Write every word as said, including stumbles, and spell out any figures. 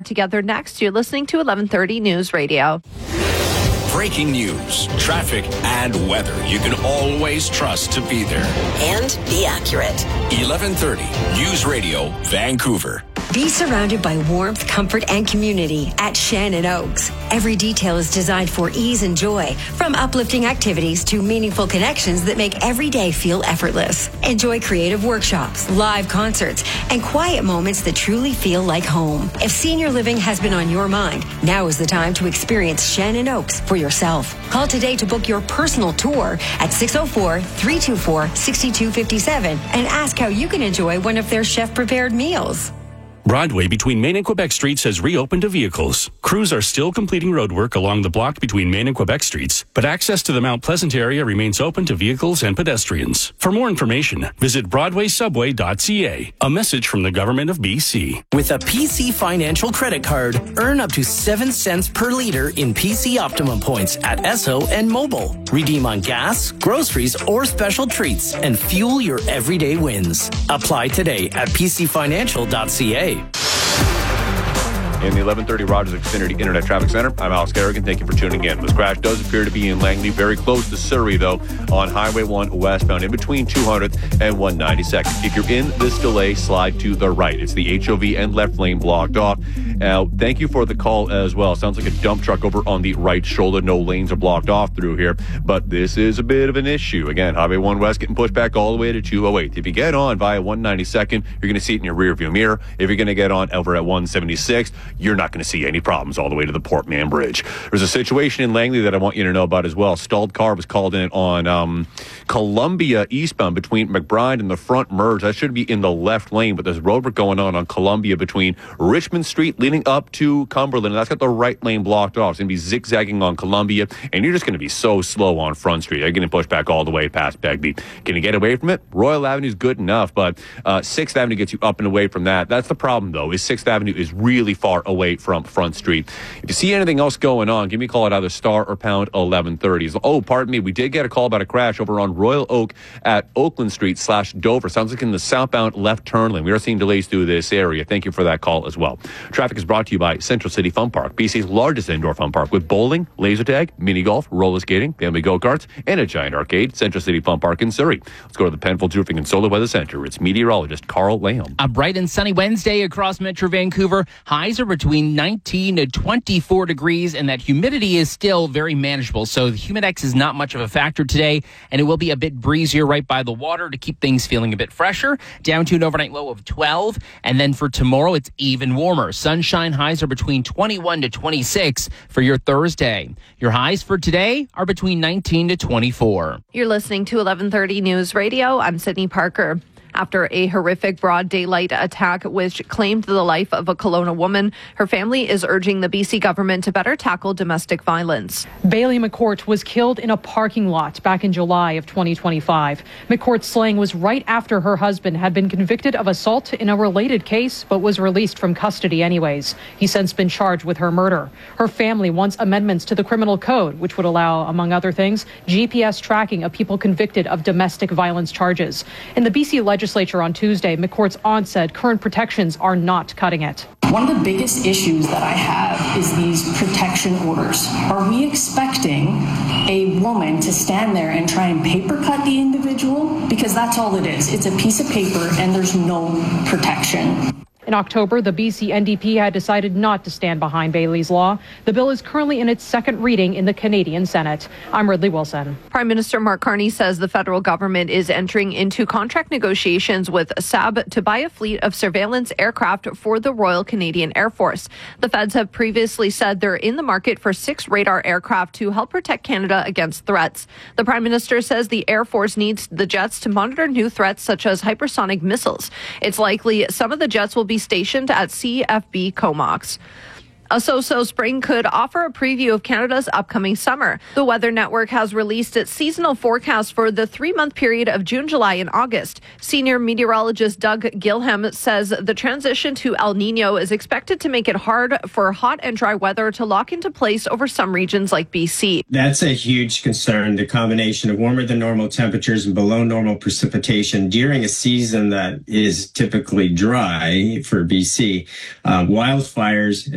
together next. You're listening to eleven thirty News Radio. Breaking news, traffic, and weather you can always trust to be there. And be accurate. eleven thirty News Radio, Vancouver. Be surrounded by warmth, comfort, and community at Shannon Oaks. Every detail is designed for ease and joy, from uplifting activities to meaningful connections that make every day feel effortless. Enjoy creative workshops, live concerts, and quiet moments that truly feel like home. If senior living has been on your mind, now is the time to experience Shannon Oaks for yourself. Call today to book your personal tour at six oh four, three two four, six two five seven and ask how you can enjoy one of their chef-prepared meals. Broadway between Main and Quebec Streets has reopened to vehicles. Crews are still completing roadwork along the block between Main and Quebec Streets, but access to the Mount Pleasant area remains open to vehicles and pedestrians. For more information, visit broadway subway dot c a. A message from the Government of B C. With a P C Financial credit card, earn up to seven cents per liter in P C Optimum points at Esso and Mobile. Redeem on gas, groceries, or special treats and fuel your everyday wins. Apply today at p c financial dot c a. In the eleven thirty Rogers Xfinity Internet Traffic Center, I'm Alex Garrigan. Thank you for tuning in. This crash does appear to be in Langley, very close to Surrey, though, on Highway one westbound, in between two hundredth and one ninety-second. If you're in this delay, slide to the right. It's the H O V and left lane blocked off. Now, thank you for the call as well. Sounds like a dump truck over on the right shoulder. No lanes are blocked off through here, but this is a bit of an issue. Again, Highway one West getting pushed back all the way to two oh eight. If you get on via one ninety-second, you're going to see it in your rearview mirror. If you're going to get on over at one seventy-six, you're not going to see any problems all the way to the Port Mann Bridge. There's a situation in Langley that I want you to know about as well. Stalled car was called in on um, Columbia eastbound between McBride and the front merge. That should be in the left lane, but there's roadwork going on on Columbia between Richmond Street leading up to Cumberland, and that's got the right lane blocked off. It's going to be zigzagging on Columbia, and you're just going to be so slow on Front Street. You're going to push back all the way past Begbie. Can you get away from it? Royal Avenue is good enough, but uh, sixth Avenue gets you up and away from that. That's the problem, though, is sixth Avenue is really far away from Front Street. If you see anything else going on, give me a call at either star or pound eleven thirty. Oh, pardon me, we did get a call about a crash over on Royal Oak at Oakland Street slash Dover. Sounds like in the southbound left turn lane. We are seeing delays through this area. Thank you for that call as well. Traffic is brought to you by Central City Fun Park, B C's largest indoor fun park, with bowling, laser tag, mini golf, roller skating, family go-karts, and a giant arcade. Central City Fun Park in Surrey. Let's go to the Penfolds Roofing and Solar Weather Center. It's meteorologist Carl Lamb. A bright and sunny Wednesday across Metro Vancouver. Highs are between nineteen to twenty-four degrees, and that humidity is still very manageable. So the Humidex is not much of a factor today, and it will be a bit breezier right by the water to keep things feeling a bit fresher. Down to an overnight low of twelve, and then for tomorrow, it's even warmer. Sunshine highs are between twenty-one to twenty-six for your Thursday. Your highs for today are between nineteen to twenty-four. You're listening to eleven thirty News Radio. I'm Sydney Parker. After a horrific broad daylight attack which claimed the life of a Kelowna woman, her family is urging the B C government to better tackle domestic violence. Bailey McCourt was killed in a parking lot back in July of twenty twenty-five. McCourt's slaying was right after her husband had been convicted of assault in a related case, but was released from custody anyways. He's since been charged with her murder. Her family wants amendments to the criminal code, which would allow, among other things, G P S tracking of people convicted of domestic violence charges. In the B C legislature on Tuesday, McCourt's aunt said current protections are not cutting it. One of the biggest issues that I have is these protection orders. Are we expecting a woman to stand there and try and paper cut the individual? Because that's all it is. It's a piece of paper and there's no protection. In October, the B C N D P had decided not to stand behind Bailey's law. The bill is currently in its second reading in the Canadian Senate. I'm Ridley Wilson. Prime Minister Mark Carney says the federal government is entering into contract negotiations with Saab to buy a fleet of surveillance aircraft for the Royal Canadian Air Force. The feds have previously said they're in the market for six radar aircraft to help protect Canada against threats. The Prime Minister says the Air Force needs the jets to monitor new threats such as hypersonic missiles. It's likely some of the jets will be stationed at C F B Comox. A so-so spring could offer a preview of Canada's upcoming summer. The Weather Network has released its seasonal forecast for the three-month period of June, July, and August. Senior meteorologist Doug Gilham says the transition to El Nino is expected to make it hard for hot and dry weather to lock into place over some regions like B C. That's a huge concern, the combination of warmer than normal temperatures and below normal precipitation during a season that is typically dry for B C. Uh, wildfires